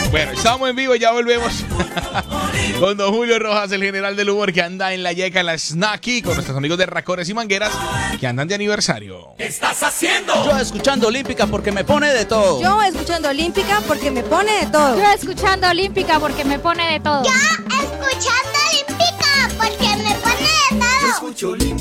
Bueno, estamos en vivo y ya volvemos con don Julio Rojas, el general del humor que anda en la yeca, en la Snacky, con nuestros amigos de Racones y Mangueras que andan de aniversario. ¿Qué estás haciendo? Yo escuchando Olímpica porque me pone de todo. Yo escuchando Olímpica porque me pone de todo. Yo escuchando Olímpica porque me pone de todo. Yo escuchando Olímpica porque me pone de todo. Yo escucho Olímpica